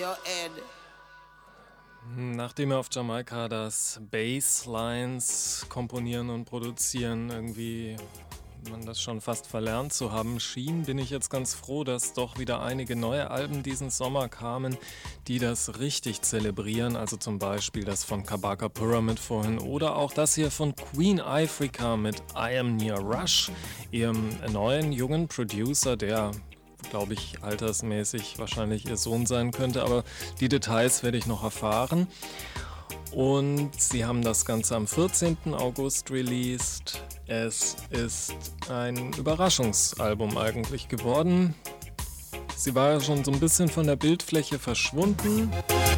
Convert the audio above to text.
your head. Nachdem er auf Jamaika das Basslines komponieren und produzieren irgendwie man das schon fast verlernt zu haben schien, bin ich jetzt ganz froh, dass doch wieder einige neue Alben diesen Sommer kamen, die das richtig zelebrieren. Also zum Beispiel das von Kabaka Pyramid vorhin oder auch das hier von Queen Ifrica mit I Am Near Rush, ihrem neuen jungen Producer, der glaube ich altersmäßig wahrscheinlich ihr Sohn sein könnte, aber die Details werde ich noch erfahren. Und sie haben das Ganze am 14. August released. Es ist ein Überraschungsalbum eigentlich geworden. Sie war ja schon so ein bisschen von der Bildfläche verschwunden.